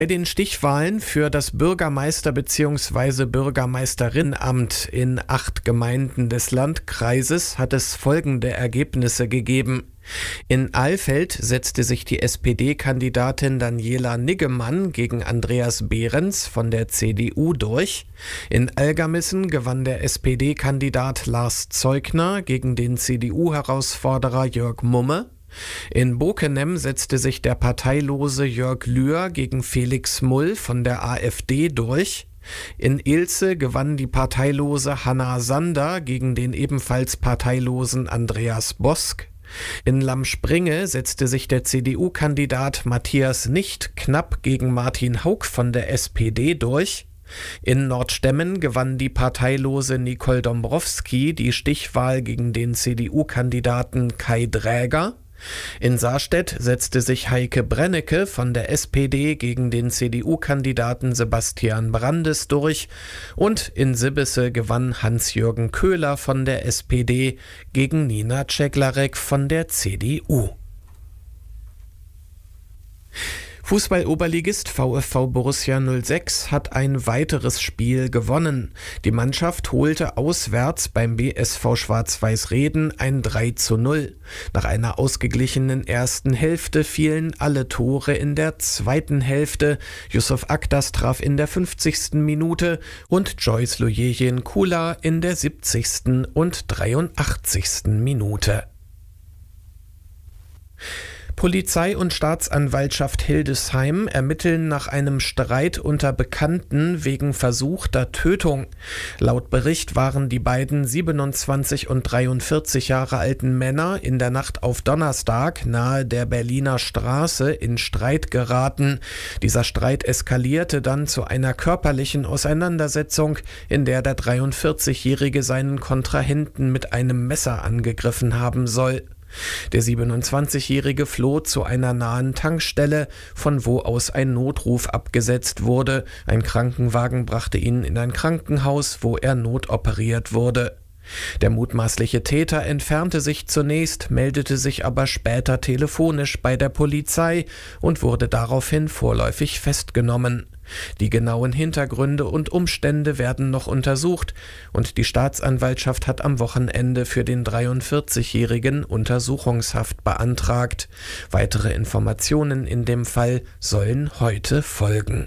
Bei den Stichwahlen für das Bürgermeister- bzw. Bürgermeisterinnenamt in 8 Gemeinden des Landkreises hat es folgende Ergebnisse gegeben. In Alfeld setzte sich die SPD-Kandidatin Daniela Niggemann gegen Andreas Behrens von der CDU durch. In Algermissen gewann der SPD-Kandidat Lars Zeugner gegen den CDU-Herausforderer Jörg Mumme. In Bokenem setzte sich der parteilose Jörg Lühr gegen Felix Mull von der AfD durch. In Ilze gewann die parteilose Hanna Sander gegen den ebenfalls parteilosen Andreas Bosk. In Lamspringe setzte sich der CDU-Kandidat Matthias Nicht knapp gegen Martin Hauck von der SPD durch. In Nordstemmen gewann die parteilose Nicole Dombrowski die Stichwahl gegen den CDU-Kandidaten Kai Dräger. In Sarstedt setzte sich Heike Brennecke von der SPD gegen den CDU-Kandidaten Sebastian Brandes durch und in Sibbese gewann Hans-Jürgen Köhler von der SPD gegen Nina Ceglarek von der CDU. Fußball-Oberligist VfV Borussia 06 hat ein weiteres Spiel gewonnen. Die Mannschaft holte auswärts beim BSV Schwarz-Weiß Reden ein 3:0. Nach einer ausgeglichenen ersten Hälfte fielen alle Tore in der zweiten Hälfte. Yusuf Akdas traf in der 50. Minute und Joyce Lujejen Kula in der 70. und 83. Minute. Polizei und Staatsanwaltschaft Hildesheim ermitteln nach einem Streit unter Bekannten wegen versuchter Tötung. Laut Bericht waren die beiden 27 und 43 Jahre alten Männer in der Nacht auf Donnerstag nahe der Berliner Straße in Streit geraten. Dieser Streit eskalierte dann zu einer körperlichen Auseinandersetzung, in der der 43-Jährige seinen Kontrahenten mit einem Messer angegriffen haben soll. Der 27-Jährige floh zu einer nahen Tankstelle, von wo aus ein Notruf abgesetzt wurde. Ein Krankenwagen brachte ihn in ein Krankenhaus, wo er notoperiert wurde. Der mutmaßliche Täter entfernte sich zunächst, meldete sich aber später telefonisch bei der Polizei und wurde daraufhin vorläufig festgenommen. Die genauen Hintergründe und Umstände werden noch untersucht und die Staatsanwaltschaft hat am Wochenende für den 43-Jährigen Untersuchungshaft beantragt. Weitere Informationen in dem Fall sollen heute folgen.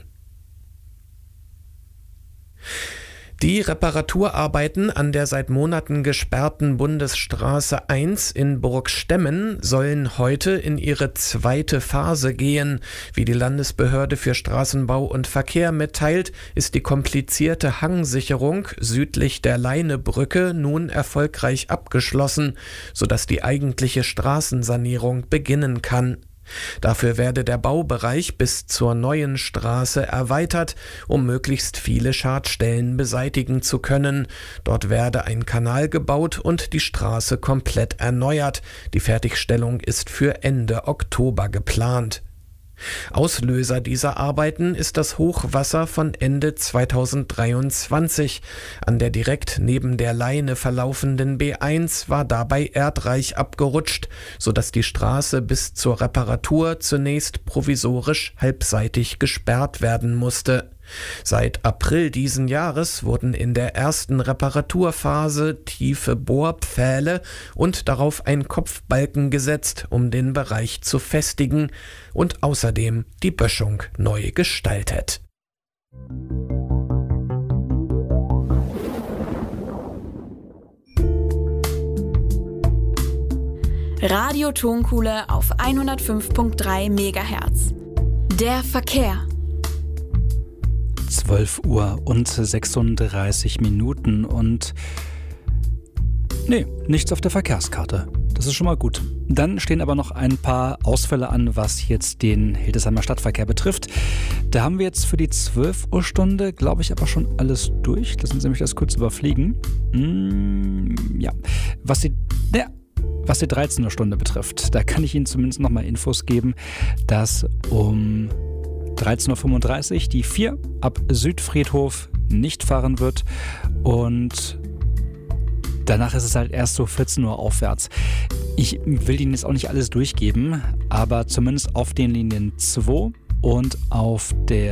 Die Reparaturarbeiten an der seit Monaten gesperrten Bundesstraße 1 in Burgstemmen sollen heute in ihre zweite Phase gehen. Wie die Landesbehörde für Straßenbau und Verkehr mitteilt, ist die komplizierte Hangsicherung südlich der Leinebrücke nun erfolgreich abgeschlossen, sodass die eigentliche Straßensanierung beginnen kann. Dafür werde der Baubereich bis zur neuen Straße erweitert, um möglichst viele Schadstellen beseitigen zu können. Dort werde ein Kanal gebaut und die Straße komplett erneuert. Die Fertigstellung ist für Ende Oktober geplant. Auslöser dieser Arbeiten ist das Hochwasser von Ende 2023. An der direkt neben der Leine verlaufenden B1 war dabei Erdreich abgerutscht, sodass die Straße bis zur Reparatur zunächst provisorisch halbseitig gesperrt werden musste. Seit April diesen Jahres wurden in der ersten Reparaturphase tiefe Bohrpfähle und darauf ein Kopfbalken gesetzt, um den Bereich zu festigen und außerdem die Böschung neu gestaltet. Radio Tonkuhle auf 105.3 MHz. Der Verkehr. 12 Uhr und 36 Minuten und nichts auf der Verkehrskarte. Das ist schon mal gut. Dann stehen aber noch ein paar Ausfälle an, was jetzt den Hildesheimer Stadtverkehr betrifft. Da haben wir jetzt für die 12 Uhr Stunde, glaube ich, aber schon alles durch. Lassen Sie mich das kurz überfliegen. Ja, was die 13 Uhr Stunde betrifft, da kann ich Ihnen zumindest noch mal Infos geben, dass um 13.35 Uhr die 4 ab Südfriedhof nicht fahren wird und danach ist es halt erst so 14 Uhr aufwärts. Ich will Ihnen jetzt auch nicht alles durchgeben, aber zumindest auf den Linien 2 und auf der